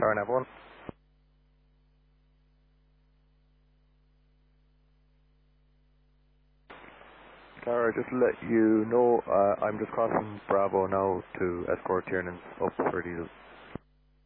Tower Nav 1. Tower, just to let you know, I'm just crossing Bravo now to escort Tiernans up for diesel.